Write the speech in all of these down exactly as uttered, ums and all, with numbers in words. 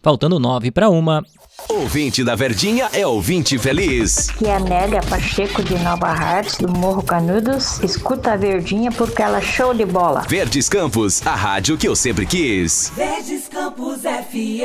faltando nove para uma. Ouvinte da Verdinha é ouvinte feliz. Que é a Nélia Pacheco de Nova Hartz, do Morro Canudos. Escuta a Verdinha porque ela é show de bola. Verdes Campos, a rádio que eu sempre quis. Verdes Campos F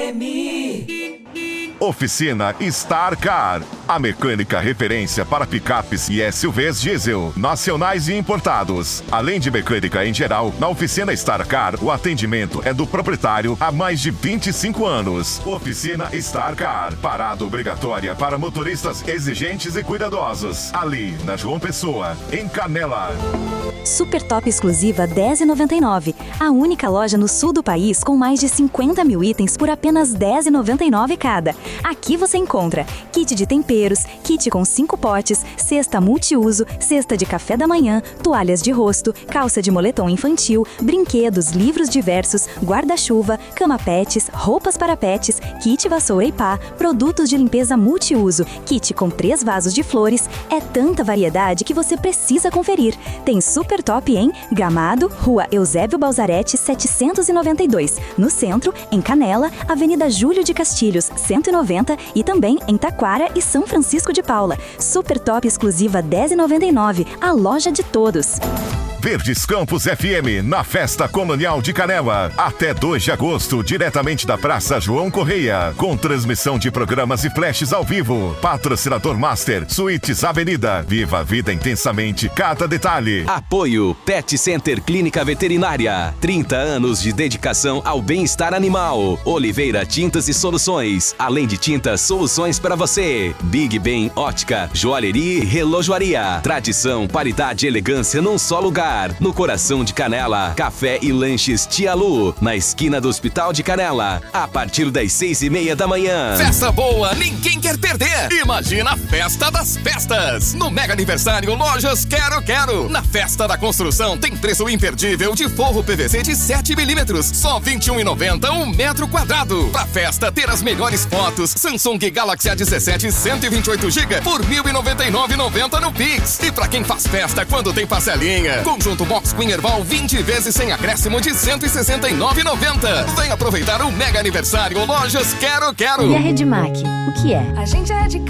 M. Oficina Star Car, a mecânica referência para picapes e S U Vs diesel, nacionais e importados. Além de mecânica em geral, na Oficina Star Car, o atendimento é do proprietário há mais de vinte e cinco anos. Oficina Star Car, parada obrigatória para motoristas exigentes e cuidadosos. Ali, na João Pessoa, em Canela. Super Top exclusiva dez reais e noventa e nove centavos. A única loja no sul do país com mais de cinquenta mil itens por apenas dez reais e noventa e nove centavos cada. Aqui você encontra kit de temperos, kit com cinco potes, cesta multiuso, cesta de café da manhã, toalhas de rosto, calça de moletom infantil, brinquedos, livros diversos, guarda-chuva, cama pets, roupas para pets, kit vassoura e pá, produtos de limpeza multiuso, kit com três vasos de flores. É tanta variedade que você precisa conferir. Tem Super Top em Gramado, Rua Eusébio Balzarete, setecentos e noventa e dois. No centro, em Canela, Avenida Júlio de Castilhos, cento e noventa, e também em Taquara e São Francisco de Paula. Super Top exclusiva dez reais e noventa e nove centavos, a loja de todos. Verdes Campos F M, na Festa Colonial de Canela. Até dois de agosto, diretamente da Praça João Correia. Com transmissão de programas e flashes ao vivo. Patrocinador Master, Suítes Avenida. Viva a vida intensamente, cada detalhe. Apoio Pet Center Clínica Veterinária. trinta anos de dedicação ao bem-estar animal. Oliveira Tintas e Soluções. Além de tintas, soluções para você. Big Ben Ótica, Joalheria e Relojoaria. Tradição, paridade e elegância num só lugar. No coração de Canela, café e lanches Tia Lu, na esquina do Hospital de Canela, a partir das seis e meia da manhã. Festa boa, ninguém quer perder. Imagina a Festa das Festas. No Mega Aniversário Lojas Quero Quero. Na Festa da Construção tem preço imperdível de forro P V C de sete milímetros, só vinte e um reais e noventa centavos um metro quadrado. Pra festa ter as melhores fotos, Samsung Galaxy A dezessete cento e vinte e oito gigas por mil e noventa e nove reais e noventa centavos no Pix. E pra quem faz festa quando tem parcelinha, conjunto Box Queen Herbal vinte vezes sem acréscimo de cento e sessenta e nove reais e noventa centavos. Vem aproveitar o Mega Aniversário Lojas Quero Quero. E a Redmac, o que é? A gente é de